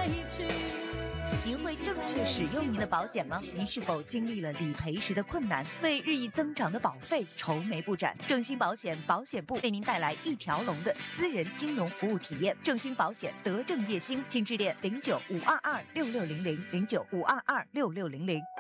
一起。 您会正确使用您的保险吗？您是否经历了理赔时的困难，为日益增长的保费愁眉不展？正兴保险保险部为您带来一条龙的私人金融服务体验。正兴保险德政叶兴，请致电09-522-6600，09-522-6600。